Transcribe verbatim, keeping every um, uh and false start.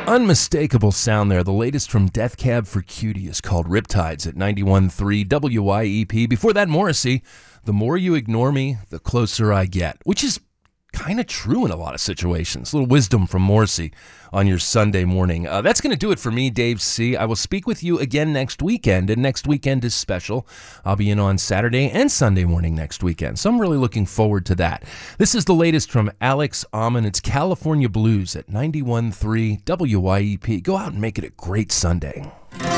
Unmistakable sound there. The latest from Death Cab for Cutie is called Riptides at ninety-one point three W Y E P. Before that, Morrissey, The More You Ignore Me, The Closer I Get, which is kind of true in a lot of situations. A little wisdom from Morrissey on your Sunday morning. Uh, that's going to do it for me, Dave C. I will speak with you again next weekend, and next weekend is special. I'll be in on Saturday and Sunday morning next weekend, so I'm really looking forward to that. This is the latest from Alex Amon. It's California Blues at ninety-one point three W Y E P. Go out and make it a great Sunday.